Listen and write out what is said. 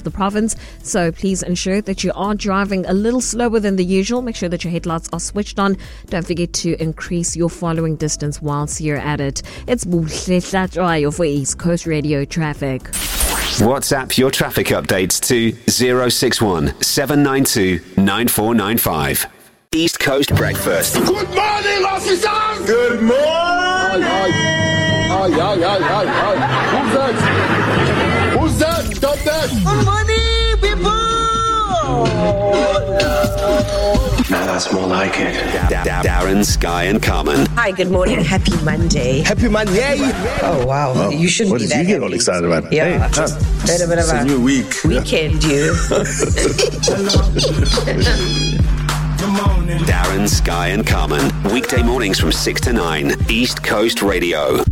the province. So please ensure that you are driving a little slower than the usual. Make sure that your headlights are switched on. Don't forget to increase your following distance whilst you're at it. It's Buhle Hlatshwayo for East Coast Radio Traffic. WhatsApp your traffic updates to 061 792 9495. East Coast Breakfast. Good morning, officers! Good morning! Who's that? Stop that! Good morning, people! Now that's more like it. Darren, Sky and Carmen. Hi, good morning. Happy Monday. Happy Monday! Oh, wow. Oh, you shouldn't what be did that you get happy. all excited about? Yeah. Hey, Just a bit of it's a new week. Weekend, you. Darren, Sky and Carmen. Weekday mornings from 6 to 9. East Coast Radio.